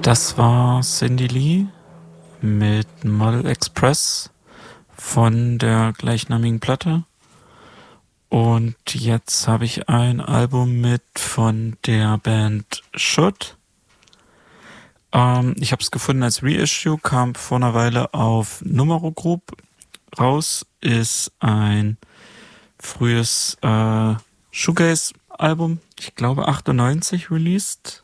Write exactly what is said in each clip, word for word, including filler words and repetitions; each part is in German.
Das war Cindy Lee mit Model Express von der gleichnamigen Platte. Und jetzt habe ich ein Album mit von der Band Should. Ähm, ich habe es gefunden als Reissue, kam vor einer Weile auf Numero Group raus, ist ein frühes äh, Shoegaze-Album, ich glaube achtundneunzig released.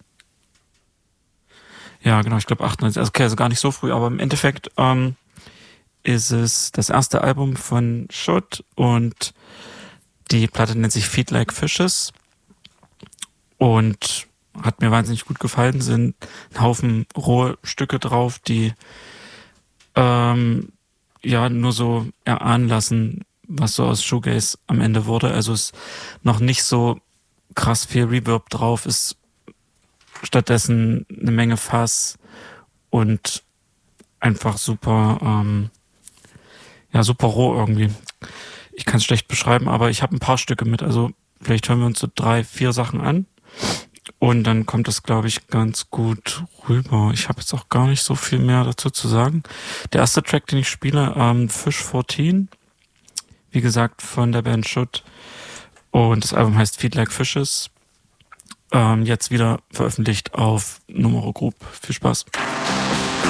Ja, genau, ich glaube achtundneunzig, also okay, also gar nicht so früh, aber im Endeffekt ähm, ist es das erste Album von Should und die Platte nennt sich Feed Like Fishes und hat mir wahnsinnig gut gefallen, sind ein Haufen rohe Stücke drauf, die ähm, ja nur so erahnen lassen, was so aus Shoegaze am Ende wurde. Also ist noch nicht so krass viel Reverb drauf, ist stattdessen eine Menge Fass und einfach super, ähm, ja, super roh irgendwie. Ich kann es schlecht beschreiben, aber ich habe ein paar Stücke mit, also vielleicht hören wir uns so drei, vier Sachen an und dann kommt das, glaube ich, ganz gut rüber. Ich habe jetzt auch gar nicht so viel mehr dazu zu sagen. Der erste Track, den ich spiele, ähm, Fish vierzehn, wie gesagt, von der Band Should und das Album heißt Feed Like Fishes. Ähm, jetzt wieder veröffentlicht auf Numero Group. Viel Spaß.